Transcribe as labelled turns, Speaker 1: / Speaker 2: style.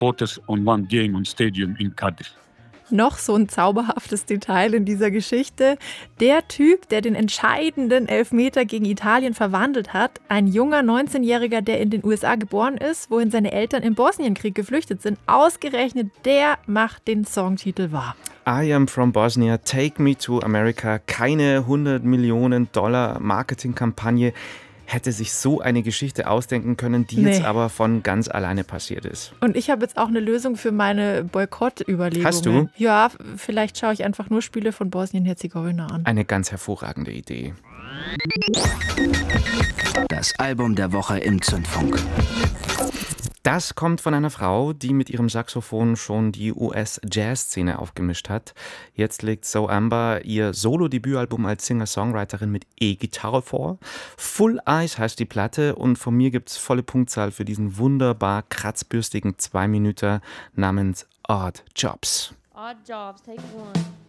Speaker 1: supporters on one game on stadium in Cardiff.
Speaker 2: Noch so ein zauberhaftes Detail in dieser Geschichte. Der Typ, der den entscheidenden Elfmeter gegen Italien verwandelt hat, ein junger 19-Jähriger, der in den USA geboren ist, wohin seine Eltern im Bosnienkrieg geflüchtet sind, ausgerechnet der macht den Songtitel wahr.
Speaker 3: I am from Bosnia, take me to America. Keine 100 Millionen Dollar Marketingkampagne hätte sich so eine Geschichte ausdenken können, die jetzt aber von ganz alleine passiert ist.
Speaker 2: Und ich habe jetzt auch eine Lösung für meine Boykott-Überlegungen.
Speaker 3: Hast du?
Speaker 2: Ja, vielleicht schaue ich einfach nur Spiele von Bosnien-Herzegowina an.
Speaker 3: Eine ganz hervorragende Idee.
Speaker 4: Das Album der Woche im Zündfunk.
Speaker 3: Das kommt von einer Frau, die mit ihrem Saxophon schon die US-Jazz-Szene aufgemischt hat. Jetzt legt Zoe Amber ihr Solo-Debütalbum als Singer-Songwriterin mit E-Gitarre vor. Full Eyes heißt die Platte und von mir gibt's volle Punktzahl für diesen wunderbar kratzbürstigen 2 Minuten namens Odd Jobs.
Speaker 5: Odd Jobs, take one.